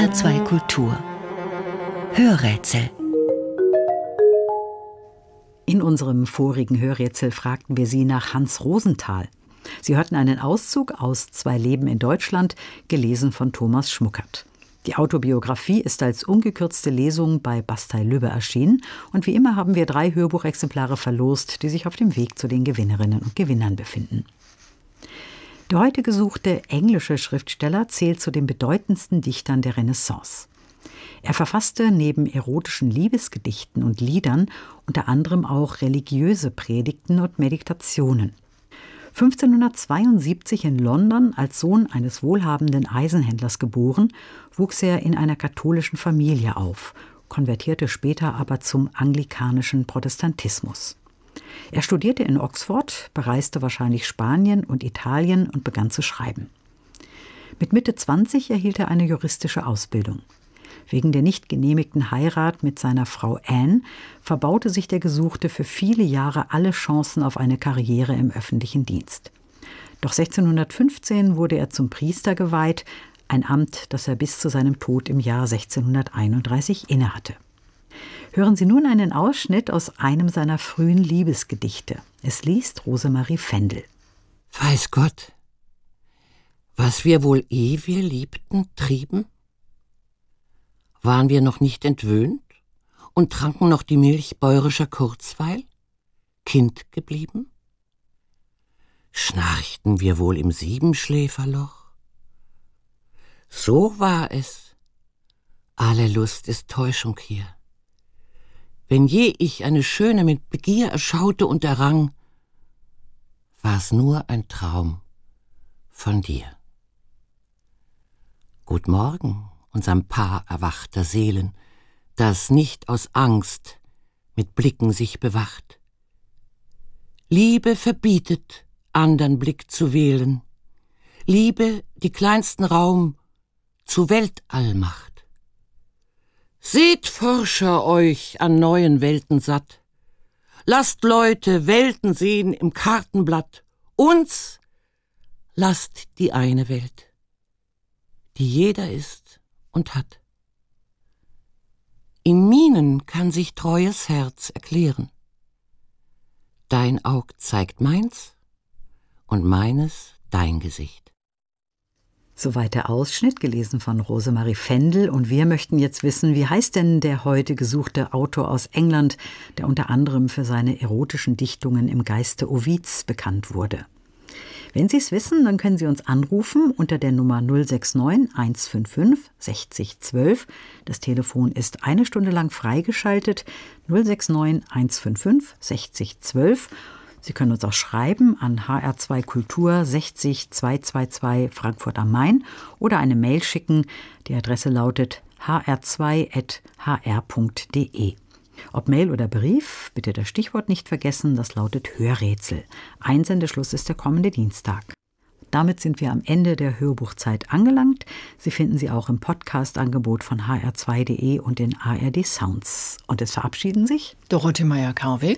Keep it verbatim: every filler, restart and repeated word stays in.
R zwei Kultur Hörrätsel. In unserem vorigen Hörrätsel fragten wir Sie nach Hans Rosenthal. Sie hörten einen Auszug aus Zwei Leben in Deutschland, gelesen von Thomas Schmuckert. Die Autobiografie ist als ungekürzte Lesung bei Bastei-Lübbe erschienen und wie immer haben wir drei Hörbuchexemplare verlost, die sich auf dem Weg zu den Gewinnerinnen und Gewinnern befinden. Der heute gesuchte englische Schriftsteller zählt zu den bedeutendsten Dichtern der Renaissance. Er verfasste neben erotischen Liebesgedichten und Liedern unter anderem auch religiöse Predigten und Meditationen. fünfzehnhundertzweiundsiebzig in London als Sohn eines wohlhabenden Eisenhändlers geboren, wuchs er in einer katholischen Familie auf, konvertierte später aber zum anglikanischen Protestantismus. Er studierte in Oxford, bereiste wahrscheinlich Spanien und Italien und begann zu schreiben. Mit Mitte zwanzig erhielt er eine juristische Ausbildung. Wegen der nicht genehmigten Heirat mit seiner Frau Anne verbaute sich der Gesuchte für viele Jahre alle Chancen auf eine Karriere im öffentlichen Dienst. Doch sechzehnhundertfünfzehn wurde er zum Priester geweiht, ein Amt, das er bis zu seinem Tod im Jahr sechzehnhunderteinunddreißig innehatte. Hören Sie nun einen Ausschnitt aus einem seiner frühen Liebesgedichte. Es liest Rosemarie Fendel. Weiß Gott, was wir wohl, ehe wir liebten, trieben? Waren wir noch nicht entwöhnt und tranken noch die Milch bäurischer Kurzweil? Kind geblieben? Schnarchten wir wohl im Siebenschläferloch? So war es. Alle Lust ist Täuschung hier. Wenn je ich eine Schöne mit Begier erschaute und errang, war's nur ein Traum von dir. Gut Morgen, unserem Paar erwachter Seelen, das nicht aus Angst mit Blicken sich bewacht. Liebe verbietet, andern Blick zu wählen, Liebe die kleinsten Raum zu Weltall macht. Seht, Forscher, euch an neuen Welten satt, lasst Leute Welten sehen im Kartenblatt, uns lasst die eine Welt, die jeder ist und hat. In Mienen kann sich treues Herz erklären. Dein Aug zeigt meins und meines dein Gesicht. Soweit der Ausschnitt, gelesen von Rosemarie Fendel. Und wir möchten jetzt wissen, wie heißt denn der heute gesuchte Autor aus England, der unter anderem für seine erotischen Dichtungen im Geiste Ovids bekannt wurde. Wenn Sie es wissen, dann können Sie uns anrufen unter der Nummer null sechs neun eins fünf fünf sechzig zwölf. Das Telefon ist eine Stunde lang freigeschaltet, null sechs neun eins fünf fünf sechzig zwölf. Sie können uns auch schreiben an H R zwei Kultur sechzig zweihundertzweiundzwanzig Frankfurt am Main oder eine Mail schicken. Die Adresse lautet h r zwei at h r punkt d e. Ob Mail oder Brief, bitte das Stichwort nicht vergessen, das lautet Hörrätsel. Einsendeschluss ist der kommende Dienstag. Damit sind wir am Ende der Hörbuchzeit angelangt. Sie finden sie auch im Podcast-Angebot von h r zwei punkt d e und den A R D Sounds. Und es verabschieden sich Dorothee Meyer-Karweg